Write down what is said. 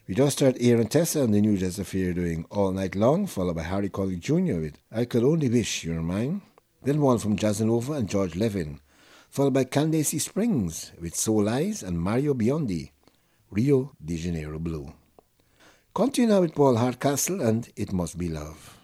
We just heard Aaron Tessa and the New Jazz Affair doing All Night Long, followed by Harry Connick Jr. with I Could Only Wish You Were Mine. Then one from Jazzanova and George Levin, followed by Candace Springs with Soul Eyes and Mario Biondi, Rio de Janeiro Blue. Continue now with Paul Hardcastle and It Must Be Love.